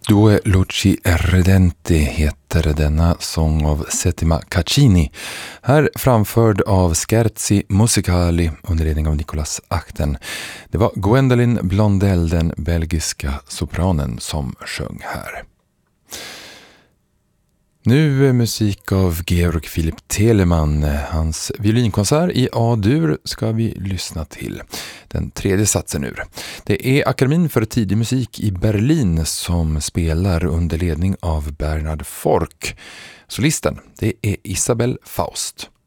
Due Luci Ardenti heter denna sång av Settima Caccini, här framförd av Scherzi Musicali under ledning av Nicolas Achten. Det var Gwendoline Blondell, den belgiska sopranen, som sjöng här. Nu musik av Georg Philipp Telemann. Hans violinkoncert i A-dur ska vi lyssna till. Den tredje satsen ur. Det är Akademin för tidig musik i Berlin som spelar under ledning av Bernhard Forck. Solisten, det är Isabel Faust.